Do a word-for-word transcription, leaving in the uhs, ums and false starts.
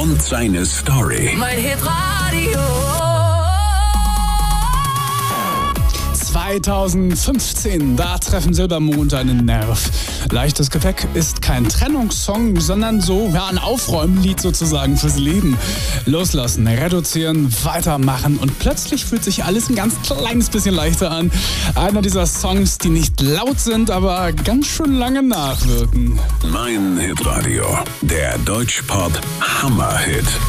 und seine Story. Mein Hitradio. zweitausendfünfzehn, da treffen Silbermond einen Nerv. Leichtes Gepäck ist kein Trennungssong, sondern so ja, ein Aufräumlied sozusagen fürs Leben. Loslassen, reduzieren, weitermachen und plötzlich fühlt sich alles ein ganz kleines bisschen leichter an. Einer dieser Songs, die nicht laut sind, aber ganz schön lange nachwirken. Mein Hitradio, der Deutschpop Hammerhit.